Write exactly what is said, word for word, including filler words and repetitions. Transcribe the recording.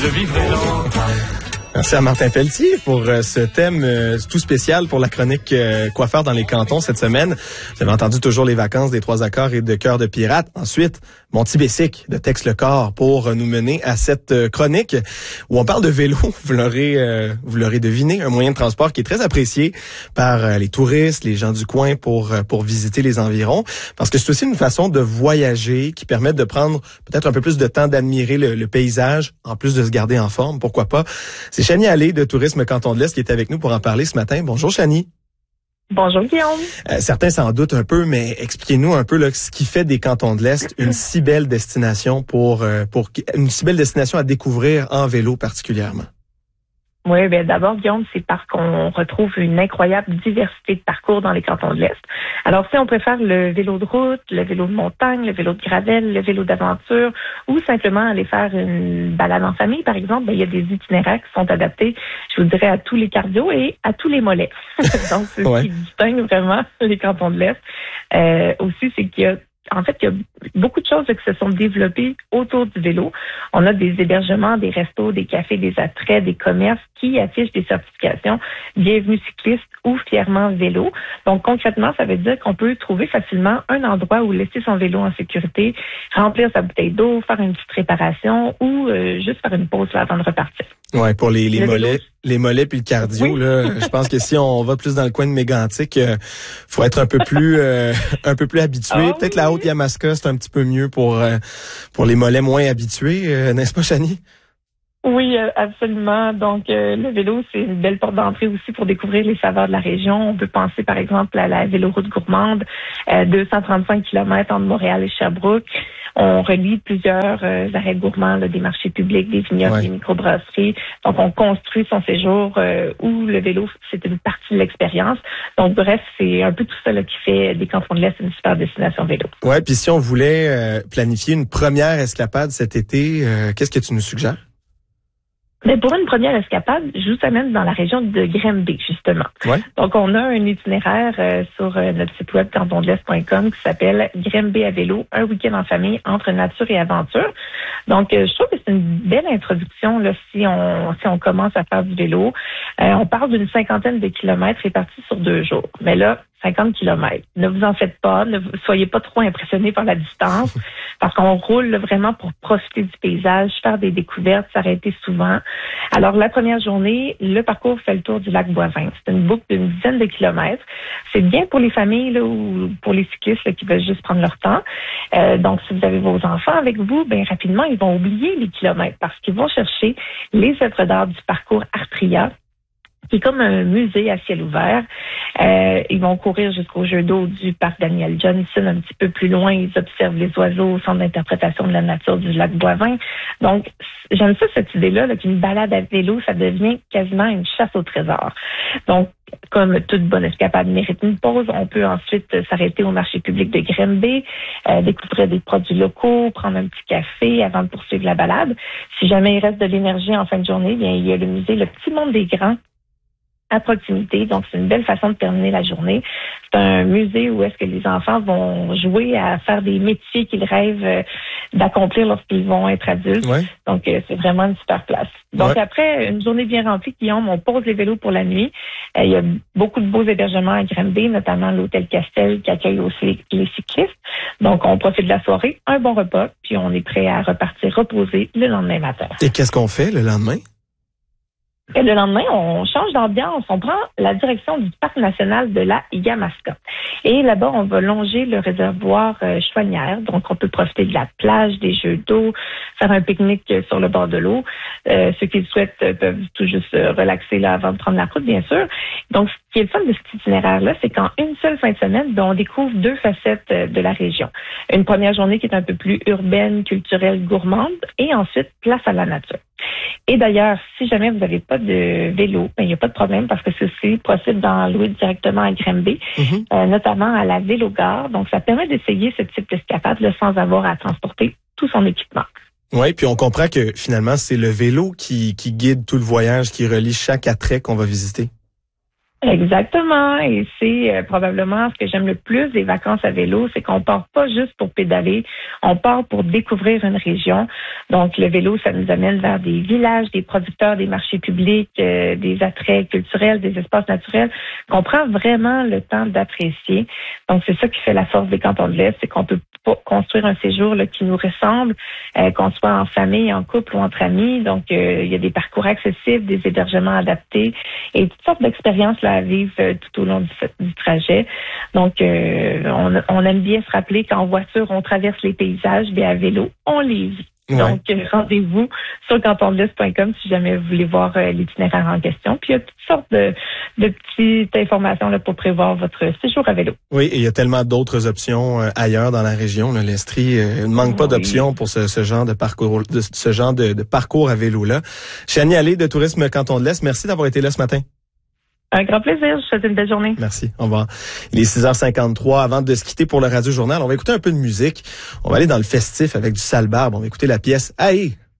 Je vivrai longtemps. Merci à Martin Pelletier pour euh, ce thème euh, tout spécial pour la chronique euh, coiffeur dans les cantons cette semaine. Vous avez entendu toujours les vacances des trois accords et de Cœur de pirate. Ensuite, Monty Bessic de Texte le corps pour euh, nous mener à cette euh, chronique où on parle de vélo. Vous l'aurez, euh, vous l'aurez deviné, un moyen de transport qui est très apprécié par euh, les touristes, les gens du coin pour euh, pour visiter les environs, parce que c'est aussi une façon de voyager qui permet de prendre peut-être un peu plus de temps d'admirer le, le paysage, en plus de se garder en forme, pourquoi pas. C'est Chanie Allé de Tourisme Canton de l'Est qui est avec nous pour en parler ce matin. Bonjour Chanie. Bonjour Guillaume. Euh, certains s'en doutent un peu, mais expliquez-nous un peu là, ce qui fait des Cantons de l'Est une si belle destination pour euh, pour une si belle destination à découvrir en vélo particulièrement. Oui, bien d'abord, Guillaume, c'est parce qu'on retrouve une incroyable diversité de parcours dans les cantons de l'Est. Alors, si on préfère le vélo de route, le vélo de montagne, le vélo de gravel, le vélo d'aventure, ou simplement aller faire une balade en famille, par exemple, bien, il y a des itinéraires qui sont adaptés, je vous dirais, à tous les cardio et à tous les mollets. Donc, c'est ouais. ce qui distingue vraiment les cantons de l'Est. Euh, aussi, c'est qu'il y a En fait, il y a beaucoup de choses qui se sont développées autour du vélo. On a des hébergements, des restos, des cafés, des attraits, des commerces qui affichent des certifications Bienvenue cycliste ou Fièrement vélo. Donc, concrètement, ça veut dire qu'on peut trouver facilement un endroit où laisser son vélo en sécurité, remplir sa bouteille d'eau, faire une petite réparation ou euh, juste faire une pause là, avant de repartir. Ouais, pour les, les mollets, vélo. les mollets puis le cardio, oui. là, je pense que si on va plus dans le coin de Mégantic, euh, faut être un peu plus, euh, un peu plus habitué. Oh, Peut-être oui. La Haute-Yamaska, c'est un petit peu mieux pour euh, pour les mollets moins habitués, euh, n'est-ce pas, Chanie? Oui, absolument. Donc, euh, le vélo, c'est une belle porte d'entrée aussi pour découvrir les saveurs de la région. On peut penser, par exemple, à la véloroute gourmande, euh, deux cent trente-cinq kilomètres entre Montréal et Sherbrooke. On relie plusieurs euh, arrêts gourmands, là, des marchés publics, des vignobles, ouais. des microbrasseries. Donc, on construit son séjour euh, où le vélo, c'est une partie de l'expérience. Donc, bref, c'est un peu tout ça là, qui fait des Cantons de l'Est une super destination vélo. Ouais, puis si on voulait euh, planifier une première escapade cet été, euh, qu'est-ce que tu nous suggères? Mais pour une première escapade, je vous amène dans la région de Granby, justement. Ouais. Donc, on a un itinéraire euh, sur euh, notre site web canton de l'est point com qui s'appelle Granby à vélo, un week-end en famille entre nature et aventure. Donc, euh, je trouve que c'est une belle introduction là si on si on commence à faire du vélo. Euh, on parle d'une cinquantaine de kilomètres répartis sur deux jours. Mais là, cinquante kilomètres. Ne vous en faites pas, ne soyez pas trop impressionnés par la distance, parce qu'on roule là, vraiment pour profiter du paysage, faire des découvertes, s'arrêter souvent. Alors, la première journée, le parcours fait le tour du lac Boivin. C'est une boucle d'une dizaine de kilomètres. C'est bien pour les familles là, ou pour les cyclistes là, qui veulent juste prendre leur temps. Euh, donc, si vous avez vos enfants avec vous, bien rapidement, ils vont oublier les kilomètres parce qu'ils vont chercher les œuvres d'art du parcours Artria, qui est comme un musée à ciel ouvert. Euh, ils vont courir jusqu'au jeu d'eau du parc Daniel Johnson. Un petit peu plus loin, ils observent les oiseaux au centre d'interprétation de la nature du lac Boivin. Donc, j'aime ça, cette idée-là, là, qu'une balade à vélo, ça devient quasiment une chasse au trésor. Donc, comme toute bonne escapade mérite une pause, on peut ensuite s'arrêter au marché public de Granby, euh, découvrir des produits locaux, prendre un petit café avant de poursuivre la balade. Si jamais il reste de l'énergie en fin de journée, bien, il y a le musée Le Petit Monde des Grands à proximité. Donc, c'est une belle façon de terminer la journée. C'est un musée où est-ce que les enfants vont jouer à faire des métiers qu'ils rêvent d'accomplir lorsqu'ils vont être adultes. Ouais. Donc, euh, c'est vraiment une super place. Donc, ouais. après une journée bien remplie, Guillaume, on pose les vélos pour la nuit. Euh, il y a beaucoup de beaux hébergements à Granby, notamment l'Hôtel Castel qui accueille aussi les, les cyclistes. Donc, on profite de la soirée, un bon repas, puis on est prêt à repartir reposer le lendemain matin. Et qu'est-ce qu'on fait le lendemain? Et le lendemain, on change d'ambiance. On prend la direction du parc national de la Yamaska. Et là-bas, on va longer le réservoir euh, Chouanière. Donc, on peut profiter de la plage, des jeux d'eau, faire un pique-nique sur le bord de l'eau. Euh, ceux qui le souhaitent euh, peuvent tout juste euh, relaxer là avant de prendre la route, bien sûr. Donc, ce qui est le fun de cet itinéraire-là, c'est qu'en une seule fin de semaine, ben, on découvre deux facettes euh, de la région. Une première journée qui est un peu plus urbaine, culturelle, gourmande, et ensuite, place à la nature. Et d'ailleurs, si jamais vous n'avez pas de vélo, il n'y a pas de problème parce que c'est aussi possible d'en louer directement à Granby, mm-hmm. euh, notamment à la Vélogare. Donc, ça permet d'essayer ce type d'escapade-là sans avoir à transporter tout son équipement. Oui, puis on comprend que finalement, c'est le vélo qui, qui guide tout le voyage, qui relie chaque attrait qu'on va visiter. Exactement. Et c'est euh, probablement ce que j'aime le plus des vacances à vélo, c'est qu'on part pas juste pour pédaler, on part pour découvrir une région. Donc, le vélo, ça nous amène vers des villages, des producteurs, des marchés publics, euh, des attraits culturels, des espaces naturels qu'on prend vraiment le temps d'apprécier. Donc, c'est ça qui fait la force des Cantons de l'Est, c'est qu'on peut pas construire un séjour là, qui nous ressemble, euh, qu'on soit en famille, en couple ou entre amis. Donc, euh, il y a des parcours accessibles, des hébergements adaptés et toutes sortes d'expériences là, à vivre euh, tout au long du, du trajet. Donc, euh, on, on aime bien se rappeler qu'en voiture, on traverse les paysages, mais à vélo, on les vit. Ouais. Donc, euh, rendez-vous sur canton de l'est point com si jamais vous voulez voir euh, l'itinéraire en question. Puis, il y a toutes sortes de, de petites informations là, pour prévoir votre séjour à vélo. Oui, et il y a tellement d'autres options euh, ailleurs dans la région. Là, L'Estrie euh, ne manque pas oui. d'options pour ce, ce genre de parcours, de, ce genre de, de parcours à vélo-là. Chanie Allé de Tourisme Canton de l'Est, merci d'avoir été là ce matin. Un grand plaisir. Je vous souhaite une belle journée. Merci. Au revoir. Il est six heures cinquante-trois. Avant de se quitter pour le Radio Journal, on va écouter un peu de musique. On va aller dans le festif avec du Sale Barbe. On va écouter la pièce Aïe.